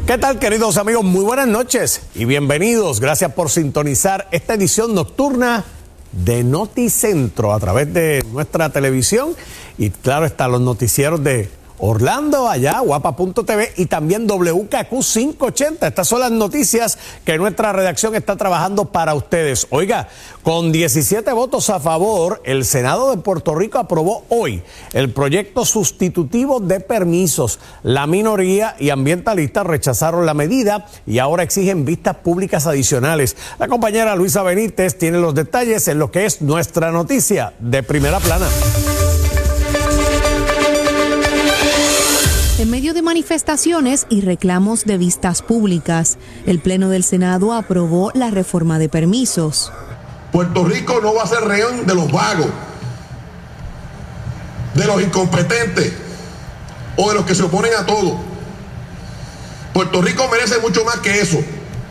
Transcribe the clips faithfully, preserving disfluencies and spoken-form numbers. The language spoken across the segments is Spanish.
¿Qué tal, queridos amigos? Muy buenas noches y bienvenidos. Gracias por sintonizar esta edición nocturna de Noticentro a través de nuestra televisión y claro está los noticieros de Orlando, allá, guapa punto t v y también W K Q quinientos ochenta. Estas son las noticias que nuestra redacción está trabajando para ustedes. Oiga, con diecisiete votos a favor, el Senado de Puerto Rico aprobó hoy el proyecto sustitutivo de permisos. La minoría y ambientalistas rechazaron la medida y ahora exigen vistas públicas adicionales. La compañera Luisa Benítez tiene los detalles en lo que es nuestra noticia de primera plana. En medio de manifestaciones y reclamos de vistas públicas, el Pleno del Senado aprobó la reforma de permisos. Puerto Rico no va a ser rehén de los vagos, de los incompetentes o de los que se oponen a todo. Puerto Rico merece mucho más que eso.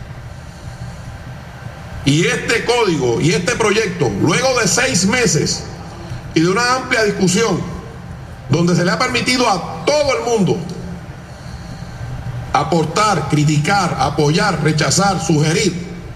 Y este código y este proyecto, luego de seis meses y de una amplia discusión, donde se le ha permitido a todo el mundo aportar, criticar, apoyar, rechazar, sugerir,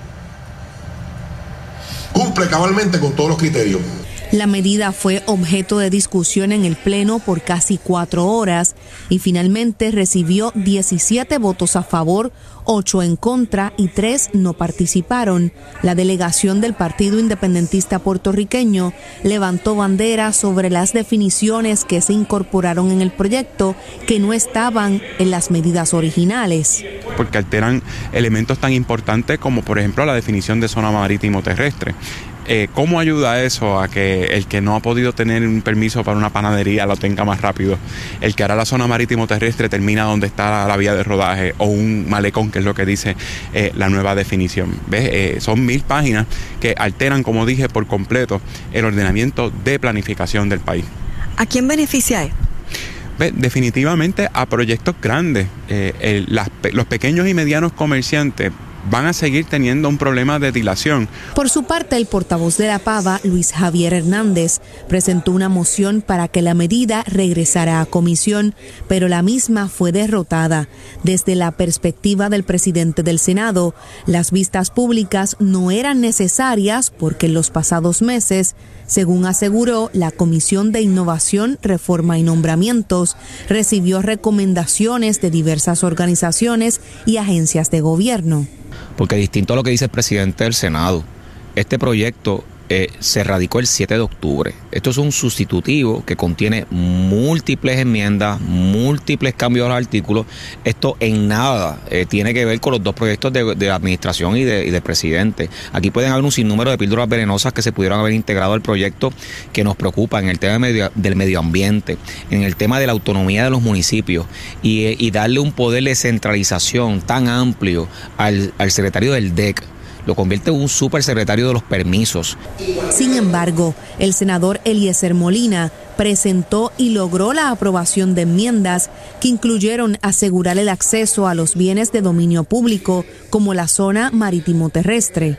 cumple cabalmente con todos los criterios. La medida fue objeto de discusión en el Pleno por casi cuatro horas y finalmente recibió diecisiete votos a favor, ocho en contra y tres no participaron. La delegación del Partido Independentista Puertorriqueño levantó bandera sobre las definiciones que se incorporaron en el proyecto que no estaban en las medidas originales. Porque alteran elementos tan importantes como, por ejemplo, la definición de zona marítimo terrestre. Eh, ¿Cómo ayuda eso a que el que no ha podido tener un permiso para una panadería lo tenga más rápido? El que hará la zona marítimo terrestre termina donde está la, la vía de rodaje o un malecón, que es lo que dice eh, la nueva definición. ¿Ves? Eh, son mil páginas que alteran, como dije, por completo el ordenamiento de planificación del país. ¿A quién beneficia esto? Definitivamente a proyectos grandes. Eh, el, las, los pequeños y medianos comerciantes van a seguir teniendo un problema de dilación. Por su parte, el portavoz de la Pava, Luis Javier Hernández, presentó una moción para que la medida regresara a comisión, pero la misma fue derrotada. Desde la perspectiva del presidente del Senado, las vistas públicas no eran necesarias porque en los pasados meses, según aseguró, la Comisión de Innovación, Reforma y Nombramientos recibió recomendaciones de diversas organizaciones y agencias de gobierno. Porque distinto a lo que dice el presidente del Senado, este proyecto eh, se radicó el siete de octubre. Esto es un sustitutivo que contiene múltiples enmiendas, múltiples cambios a los artículos. Esto en nada eh, tiene que ver con los dos proyectos de, de administración y de, y de presidente. Aquí pueden haber un sinnúmero de píldoras venenosas que se pudieron haber integrado al proyecto que nos preocupa en el tema de medio, del medio ambiente, en el tema de la autonomía de los municipios y, y darle un poder de centralización tan amplio al, al secretario del D E C. Lo convierte en un supersecretario de los permisos. Sin embargo, el senador Eliezer Molina presentó y logró la aprobación de enmiendas que incluyeron asegurar el acceso a los bienes de dominio público, como la zona marítimo terrestre.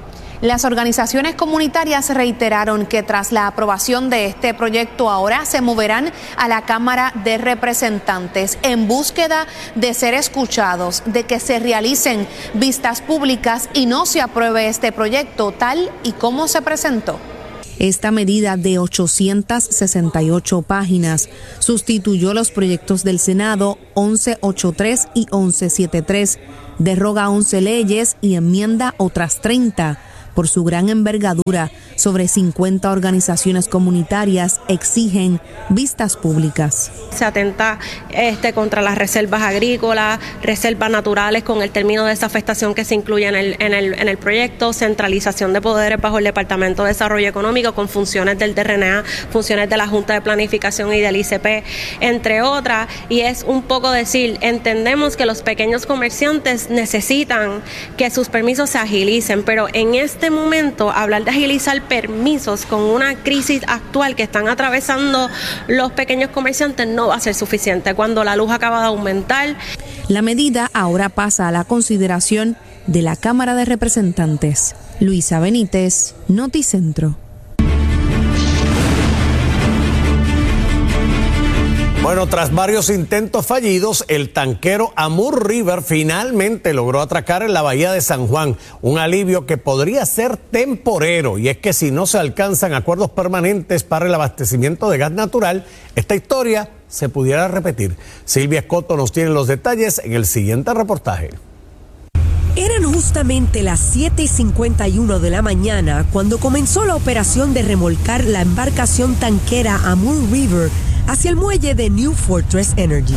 Las organizaciones comunitarias reiteraron que tras la aprobación de este proyecto ahora se moverán a la Cámara de Representantes en búsqueda de ser escuchados, de que se realicen vistas públicas y no se apruebe este proyecto tal y como se presentó. Esta medida de ochocientas sesenta y ocho páginas sustituyó los proyectos del Senado once ochenta y tres y once setenta y tres, deroga once leyes y enmienda otras treinta. Por su gran envergadura, sobre cincuenta organizaciones comunitarias exigen vistas públicas. Se atenta este, contra las reservas agrícolas, reservas naturales con el término de desafectación que se incluye en el, en, el, en el proyecto, centralización de poderes bajo el Departamento de Desarrollo Económico con funciones del D R N A, funciones de la Junta de Planificación y del I C P, entre otras. Y es un poco decir, entendemos que los pequeños comerciantes necesitan que sus permisos se agilicen, pero en este momento hablar de agilizar permisos con una crisis actual que están atravesando los pequeños comerciantes no va a ser suficiente cuando la luz acaba de aumentar. La medida ahora pasa a la consideración de la Cámara de Representantes. Luisa Benítez, Noticentro. Bueno, tras varios intentos fallidos, el tanquero Amur River finalmente logró atracar en la bahía de San Juan, un alivio que podría ser temporero, y es que si no se alcanzan acuerdos permanentes para el abastecimiento de gas natural, esta historia se pudiera repetir. Silvia Escoto nos tiene los detalles en el siguiente reportaje. Eran justamente las siete y cincuenta y uno de la mañana cuando comenzó la operación de remolcar la embarcación tanquera Amur River hacia el muelle de New Fortress Energy.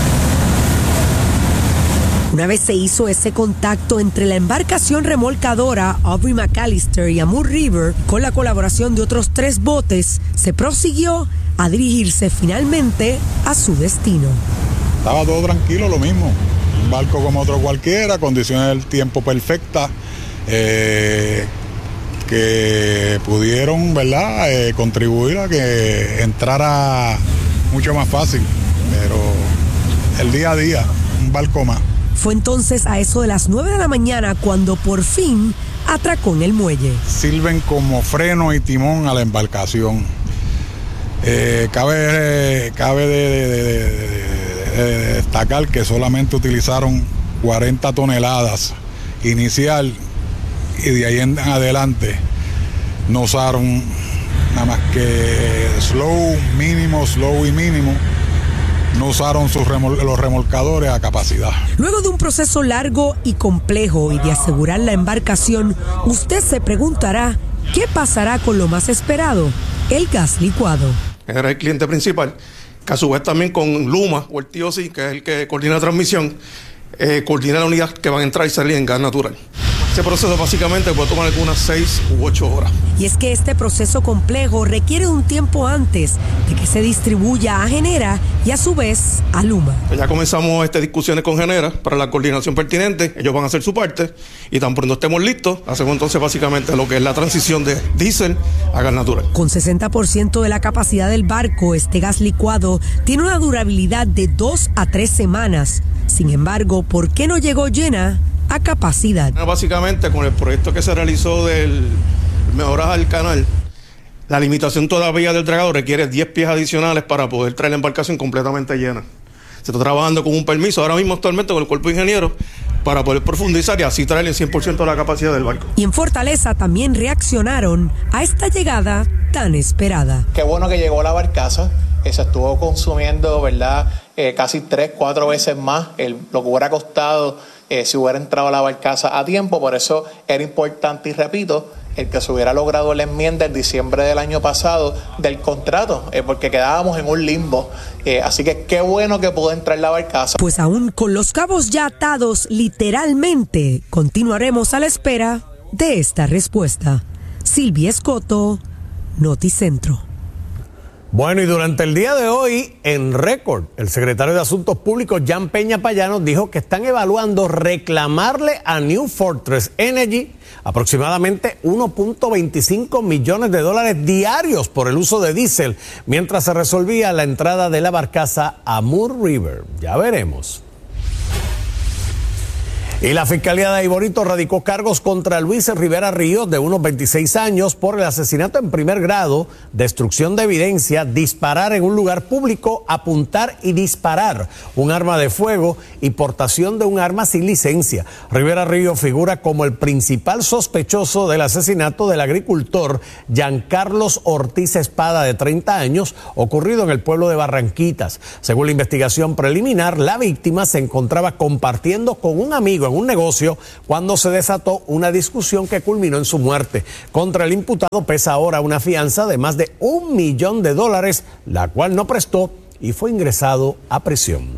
Una vez se hizo ese contacto entre la embarcación remolcadora Aubrey McAllister y Amur River, con la colaboración de otros tres botes, se prosiguió a dirigirse finalmente a su destino. Estaba todo tranquilo, lo mismo. Un barco como otro cualquiera, condiciones del tiempo perfectas, eh, que pudieron, ¿verdad?, eh, contribuir a que entrara mucho más fácil, pero el día a día, un barco más. Fue entonces a eso de las nueve de la mañana cuando por fin atracó en el muelle. Sirven como freno y timón a la embarcación. Eh, cabe cabe de, de, de, de, de, de destacar que solamente utilizaron cuarenta toneladas inicial y de ahí en adelante no usaron nada más que slow, mínimo, slow y mínimo. No usaron sus remol- los remolcadores a capacidad. Luego de un proceso largo y complejo y de asegurar la embarcación, usted se preguntará, ¿qué pasará con lo más esperado? El gas licuado. Era el cliente principal, que a su vez también con Luma, o el T O C, que es el que coordina la transmisión, eh, coordina la unidad que van a entrar y salir en gas natural. Ese proceso básicamente puede tomar algunas seis u ocho horas. Y es que este proceso complejo requiere un tiempo antes de que se distribuya a Genera y a su vez a Luma. Pues ya comenzamos estas discusiones con Genera para la coordinación pertinente. Ellos van a hacer su parte y tan pronto estemos listos, hacemos entonces básicamente lo que es la transición de diésel a gas natural. Con sesenta por ciento de la capacidad del barco, este gas licuado tiene una durabilidad de dos a tres semanas. Sin embargo, ¿por qué no llegó llena a capacidad? Básicamente con el proyecto que se realizó del mejoras al canal, la limitación todavía del dragado requiere diez pies adicionales para poder traer la embarcación completamente llena. Se está trabajando con un permiso ahora mismo actualmente con el cuerpo de ingenieros para poder profundizar y así traer el cien por ciento de la capacidad del barco. Y en Fortaleza también reaccionaron a esta llegada tan esperada. Qué bueno que llegó la barcaza. Se estuvo consumiendo, ¿verdad?, eh, casi tres, cuatro veces más el, lo que hubiera costado eh, si hubiera entrado la barcaza a tiempo. Por eso era importante, y repito, el que se hubiera logrado la enmienda en diciembre del año pasado del contrato, eh, porque quedábamos en un limbo. Eh, así que qué bueno que pudo entrar la barcaza. Pues aún con los cabos ya atados literalmente, continuaremos a la espera de esta respuesta. Silvia Escoto, Noticentro. Bueno, y durante el día de hoy, en récord, el secretario de Asuntos Públicos, Jan Peña Payano, dijo que están evaluando reclamarle a New Fortress Energy aproximadamente uno punto veinticinco millones de dólares diarios por el uso de diésel, mientras se resolvía la entrada de la barcaza Amur River. Ya veremos. Y la Fiscalía de Aibonito radicó cargos contra Luis Rivera Ríos, de unos veintiséis años, por el asesinato en primer grado, destrucción de evidencia, disparar en un lugar público, apuntar y disparar un arma de fuego y portación de un arma sin licencia. Rivera Ríos figura como el principal sospechoso del asesinato del agricultor Giancarlos Ortiz Espada, de treinta años, ocurrido en el pueblo de Barranquitas. Según la investigación preliminar, la víctima se encontraba compartiendo con un amigo en un negocio cuando se desató una discusión que culminó en su muerte. Contra el imputado pesa ahora una fianza de más de un millón de dólares, la cual no prestó y fue ingresado a prisión.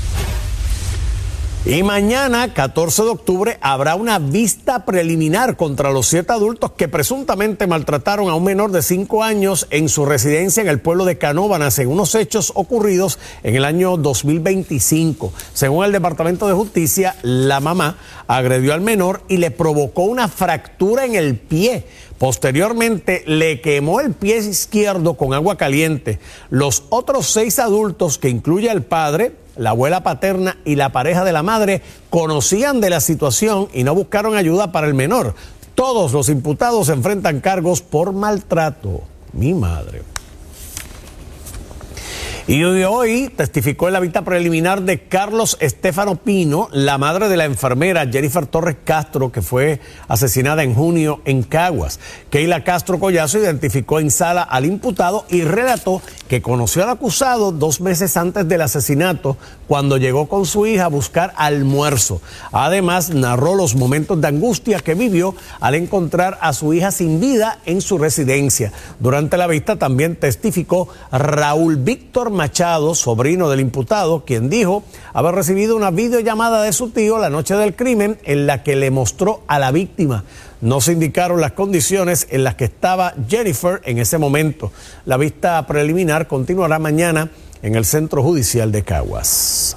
Y mañana, catorce de octubre, habrá una vista preliminar contra los siete adultos que presuntamente maltrataron a un menor de cinco años en su residencia en el pueblo de Canóvanas, en unos hechos ocurridos en el año dos mil veinticinco. Según el Departamento de Justicia, la mamá agredió al menor y le provocó una fractura en el pie. Posteriormente, le quemó el pie izquierdo con agua caliente. Los otros seis adultos, que incluye al padre, la abuela paterna y la pareja de la madre, conocían de la situación y no buscaron ayuda para el menor. Todos los imputados enfrentan cargos por maltrato. Mi madre. Y hoy testificó en la vista preliminar de Carlos Estefano Pino, la madre de la enfermera Jennifer Torres Castro, que fue asesinada en junio en Caguas. Keila Castro Collazo identificó en sala al imputado y relató que conoció al acusado dos meses antes del asesinato, cuando llegó con su hija a buscar almuerzo. Además, narró los momentos de angustia que vivió al encontrar a su hija sin vida en su residencia. Durante la vista también testificó Raúl Víctor Machado, sobrino del imputado, quien dijo haber recibido una videollamada de su tío la noche del crimen en la que le mostró a la víctima. No se indicaron las condiciones en las que estaba Jennifer en ese momento. La vista preliminar continuará mañana en el Centro Judicial de Caguas.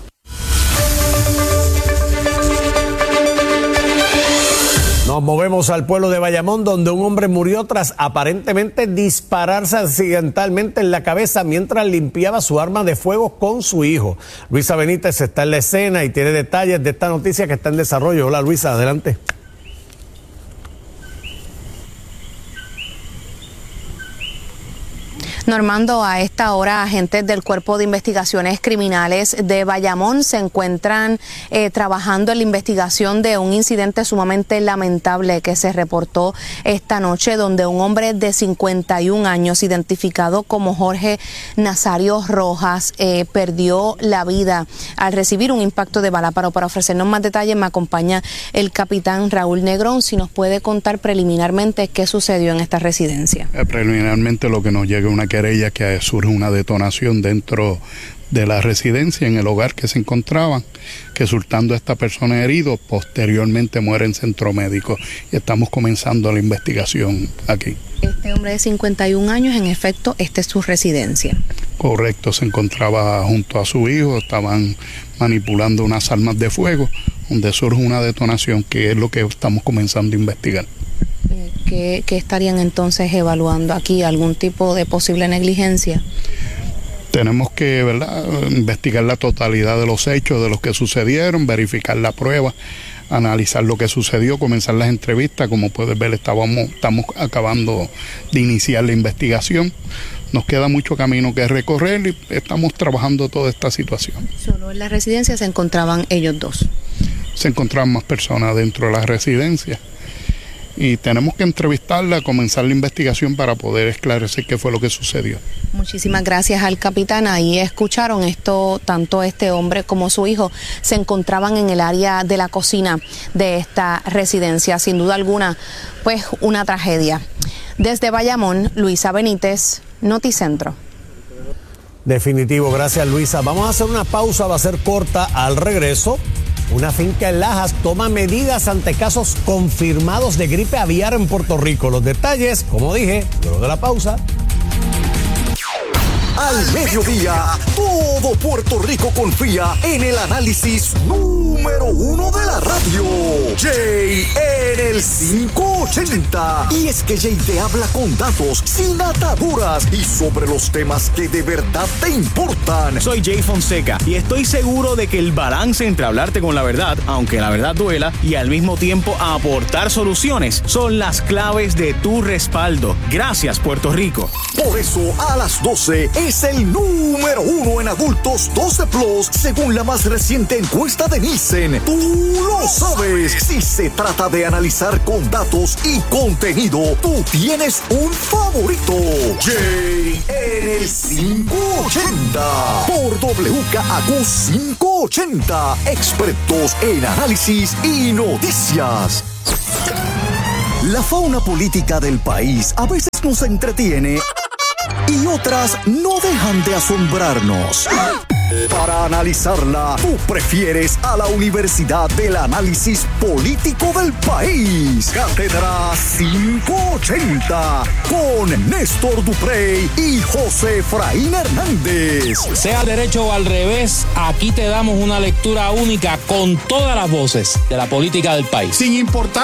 Nos movemos al pueblo de Bayamón, donde un hombre murió tras aparentemente dispararse accidentalmente en la cabeza mientras limpiaba su arma de fuego con su hijo. Luisa Benítez está en la escena y tiene detalles de esta noticia que está en desarrollo. Hola Luisa, adelante. Normando, a esta hora agentes del Cuerpo de Investigaciones Criminales de Bayamón se encuentran eh, trabajando en la investigación de un incidente sumamente lamentable que se reportó esta noche, donde un hombre de cincuenta y un años, identificado como Jorge Nazario Rojas, eh, perdió la vida al recibir un impacto de bala. Pero para ofrecernos más detalles me acompaña el capitán Raúl Negrón. Si nos puede contar preliminarmente qué sucedió en esta residencia. Eh, preliminarmente lo que nos llega una querella que surge una detonación dentro de la residencia, en el hogar que se encontraban, que resultando a esta persona herido, posteriormente muere en centro médico, y estamos comenzando la investigación aquí. Este hombre de cincuenta y un años, en efecto, esta es su residencia. Correcto, se encontraba junto a su hijo, estaban manipulando unas armas de fuego, donde surge una detonación, que es lo que estamos comenzando a investigar. ¿Qué, qué estarían entonces evaluando aquí? ¿Algún tipo de posible negligencia? Tenemos que, ¿verdad?, investigar la totalidad de los hechos, de los que sucedieron, verificar la prueba, analizar lo que sucedió, comenzar las entrevistas. Como puedes ver, estábamos, estamos acabando de iniciar la investigación. Nos queda mucho camino que recorrer y estamos trabajando toda esta situación. ¿Solo en la residencia se encontraban ellos dos? Se encontraban más personas dentro de la residencia. Y tenemos que entrevistarla, comenzar la investigación para poder esclarecer qué fue lo que sucedió. Muchísimas gracias al capitán. Ahí escucharon esto, tanto este hombre como su hijo se encontraban en el área de la cocina de esta residencia. Sin duda alguna, pues una tragedia. Desde Bayamón, Luisa Benítez, Noticentro. Definitivo, gracias Luisa. Vamos a hacer una pausa, va a ser corta. Al regreso, una finca en Lajas toma medidas ante casos confirmados de gripe aviar en Puerto Rico. Los detalles, como dije, luego de la pausa. Al mediodía, todo Puerto Rico confía en el análisis número uno de la radio. Jay en el cinco ochenta. Y es que Jay te habla con datos, sin ataduras y sobre los temas que de verdad te importan. Soy Jay Fonseca y estoy seguro de que el balance entre hablarte con la verdad, aunque la verdad duela, y al mismo tiempo aportar soluciones, son las claves de tu respaldo. Gracias, Puerto Rico. Por eso, a las doce es el número uno en adultos doce plus, según la más reciente encuesta de Nielsen. Tú lo sabes. Si se trata de analizar con datos y contenido, tú tienes un favorito. Jay en el cinco ochenta. Por W K A Q cinco ochenta. Expertos en análisis y noticias. La fauna política del país a veces nos entretiene y otras no dejan de asombrarnos. Para analizarla, tú prefieres a la Universidad del Análisis Político del País. Cátedra cinco ochenta con Néstor Duprey y José Efraín Hernández. Sea al derecho o al revés, aquí te damos una lectura única con todas las voces de la política del país. Sin importar